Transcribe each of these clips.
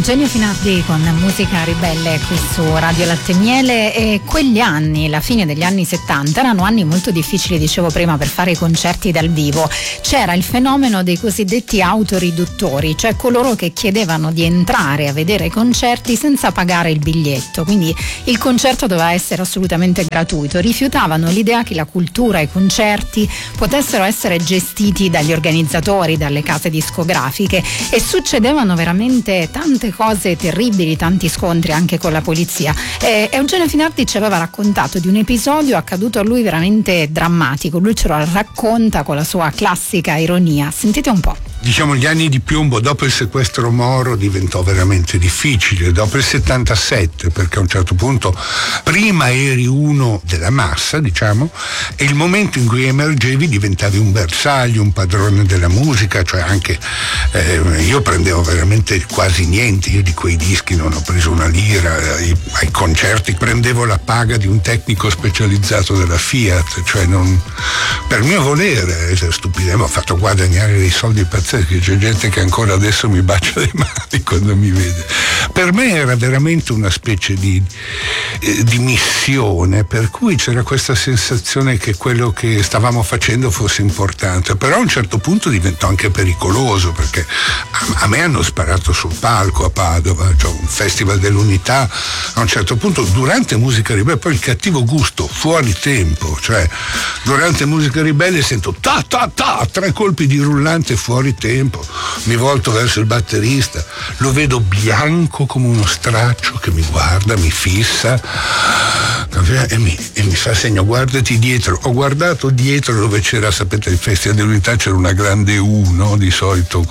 Eugenio Finardi con Musica Ribelle qui su Radio Latte e Miele. E quegli anni, la fine degli anni 70, erano anni molto difficili, dicevo prima, per fare i concerti dal vivo. C'era il fenomeno dei cosiddetti autoriduttori, cioè coloro che chiedevano di entrare a vedere i concerti senza pagare il biglietto, quindi il concerto doveva essere assolutamente gratuito. Rifiutavano l'idea che la cultura e i concerti potessero essere gestiti dagli organizzatori, dalle case discografiche, e succedevano veramente tante cose terribili, tanti scontri anche con la polizia. Eugenio Finardi ci aveva raccontato di un episodio accaduto a lui veramente drammatico. Lui ce lo racconta con la sua classica ironia. Sentite un po'. Diciamo, gli anni di piombo dopo il sequestro Moro diventò veramente difficile, dopo il 77, perché a un certo punto prima eri uno della massa, diciamo, e il momento in cui emergevi diventavi un bersaglio, un padrone della musica, cioè anche io prendevo veramente quasi niente, io di quei dischi non ho preso una lira, ai concerti prendevo la paga di un tecnico specializzato della Fiat, cioè non per mio volere, stupidamente ho fatto guadagnare dei soldi pazzeschi, che c'è gente che ancora adesso mi bacia le mani quando mi vede. Per me era veramente una specie di missione, per cui c'era questa sensazione che quello che stavamo facendo fosse importante, però a un certo punto diventò anche pericoloso, perché a me hanno sparato sul palco a Padova, cioè un festival dell'Unità, a un certo punto durante Musica Ribelle, poi il cattivo gusto fuori tempo, cioè durante Musica Ribelle sento ta ta ta, 3 colpi di rullante fuori tempo, mi volto verso il batterista, lo vedo bianco come uno straccio che mi guarda, mi fissa e mi fa segno guardati dietro. Ho guardato dietro dove c'era, sapete, il Festival dell'Unità, c'era una grande U, no? Di solito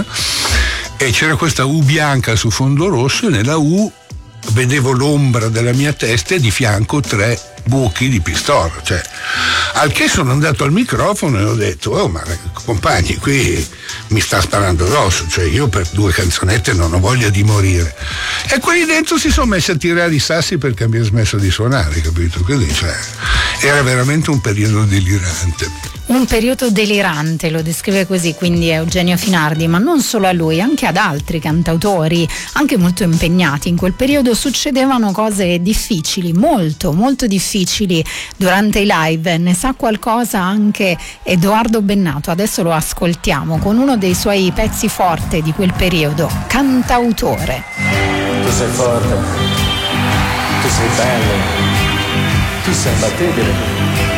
e c'era questa U bianca su fondo rosso, e nella U vedevo l'ombra della mia testa e di fianco 3 buchi di pistola, cioè, al che sono andato al microfono e ho detto: oh, ma compagni, qui mi sta sparando addosso, cioè io per 2 canzonette non ho voglia di morire. E quelli dentro si sono messi a tirare i sassi perché mi ha smesso di suonare, capito? Quindi, cioè, era veramente un periodo delirante. Un periodo delirante, lo descrive così quindi Eugenio Finardi, ma non solo a lui, anche ad altri cantautori, anche molto impegnati. In quel periodo succedevano cose difficili, molto, molto difficili durante i live. Ne sa qualcosa anche Edoardo Bennato, adesso lo ascoltiamo con uno dei suoi pezzi forte di quel periodo, Cantautore. Tu sei forte, tu sei bello, tu sei imbattibile.